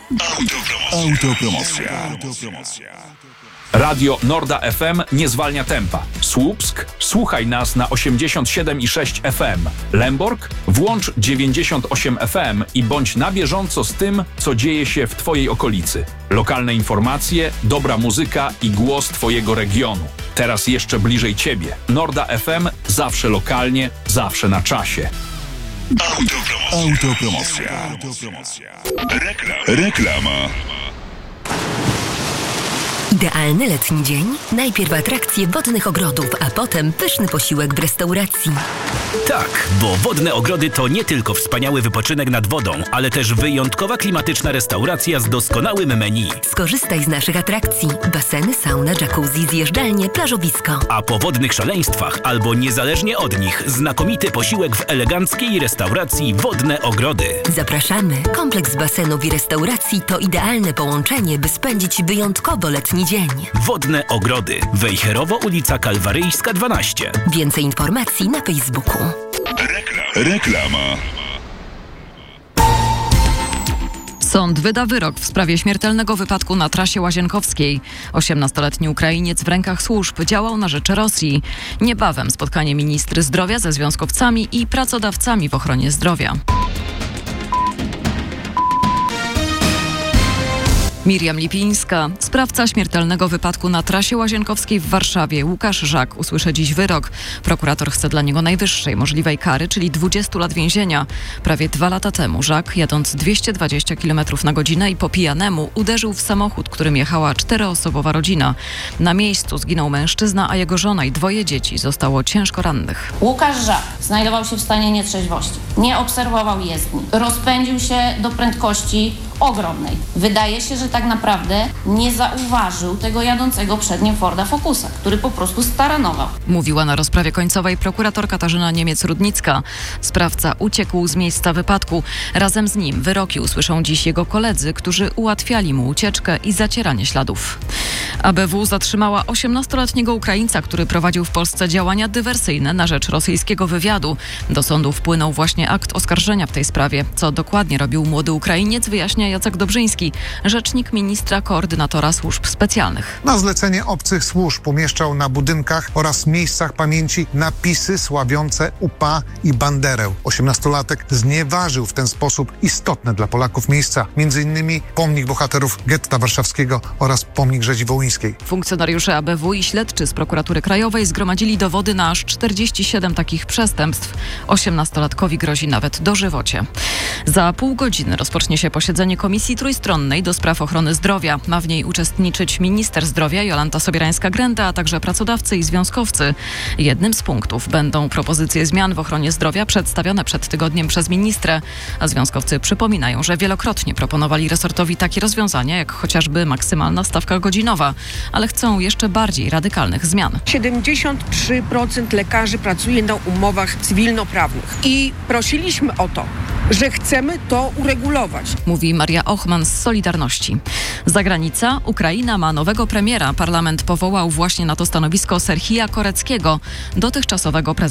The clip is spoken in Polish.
Autopromocja. Radio Norda FM nie zwalnia tempa. Słupsk? Słuchaj nas na 87,6 FM. Lęborg? Włącz 98 FM i bądź na bieżąco z tym, co dzieje się w Twojej okolicy. Lokalne informacje, dobra muzyka i głos Twojego regionu. Teraz jeszcze bliżej Ciebie. Norda FM zawsze lokalnie, zawsze na czasie. Autopromocja. Reklama. Idealny letni dzień? Najpierw atrakcje wodnych ogrodów, a potem pyszny posiłek w restauracji. Tak, bo Wodne Ogrody to nie tylko wspaniały wypoczynek nad wodą, ale też wyjątkowa klimatyczna restauracja z doskonałym menu. Skorzystaj z naszych atrakcji. Baseny, sauna, jacuzzi, zjeżdżalnie, plażowisko. A po wodnych szaleństwach albo niezależnie od nich znakomity posiłek w eleganckiej restauracji Wodne Ogrody. Zapraszamy. Kompleks basenów i restauracji to idealne połączenie, by spędzić wyjątkowo letni dzień. Wodne Ogrody. Wejherowo, ulica Kalwaryjska 12. Więcej informacji na Facebooku. Reklama. Sąd wyda wyrok w sprawie śmiertelnego wypadku na trasie łazienkowskiej. 18-letni Ukrainiec w rękach służb działał na rzecz Rosji. Niebawem spotkanie ministry zdrowia ze związkowcami i pracodawcami w ochronie zdrowia. Miriam Lipińska. Sprawca śmiertelnego wypadku na trasie łazienkowskiej w Warszawie, Łukasz Żak, usłyszy dziś wyrok. Prokurator chce dla niego najwyższej możliwej kary, czyli 20 lat więzienia. Prawie 2 lata temu Żak, jadąc 220 km na godzinę i po pijanemu, uderzył w samochód, którym jechała 4-osobowa rodzina. Na miejscu zginął mężczyzna, a jego żona i 2 dzieci zostało ciężko rannych. Łukasz Żak znajdował się w stanie nietrzeźwości. Nie obserwował jezdni. Rozpędził się do prędkości ogromnej. Wydaje się, że tak naprawdę nie zauważył tego jadącego przed nim Forda Focusa, który po prostu staranował. Mówiła na rozprawie końcowej prokurator Katarzyna Niemiec-Rudnicka. Sprawca uciekł z miejsca wypadku. Razem z nim wyroki usłyszą dziś jego koledzy, którzy ułatwiali mu ucieczkę i zacieranie śladów. ABW zatrzymała 18-letniego Ukraińca, który prowadził w Polsce działania dywersyjne na rzecz rosyjskiego wywiadu. Do sądu wpłynął właśnie akt oskarżenia w tej sprawie. Co dokładnie robił młody Ukrainiec, wyjaśnia Jacek Dobrzyński, rzecznik ministra koordynatora służb specjalnych. Na zlecenie obcych służb umieszczał na budynkach oraz miejscach pamięci napisy sławiące UPA i Banderę. 18-latek znieważył w ten sposób istotne dla Polaków miejsca, m.in. pomnik bohaterów getta warszawskiego oraz pomnik Rzezi Wołyńskiej. Funkcjonariusze ABW i śledczy z prokuratury krajowej zgromadzili dowody na aż 47 takich przestępstw. 18-latkowi grozi nawet dożywocie. Za pół godziny rozpocznie się posiedzenie Komisji Trójstronnej do spraw ochrony zdrowia. Ma w niej uczestniczyć minister zdrowia Jolanta Sobierańska-Grenda, a także pracodawcy i związkowcy. Jednym z punktów będą propozycje zmian w ochronie zdrowia przedstawione przed tygodniem przez ministrę. A związkowcy przypominają, że wielokrotnie proponowali resortowi takie rozwiązania, jak chociażby maksymalna stawka godzinowa, ale chcą jeszcze bardziej radykalnych zmian. 73% lekarzy pracuje na umowach cywilnoprawnych i prosiliśmy o to, że chcemy to uregulować. Mówi Maria Ochman z Solidarności. Zagranica. Ukraina ma nowego premiera. Parlament powołał właśnie na to stanowisko Serhija Koreckiego, dotychczasowego prezydenta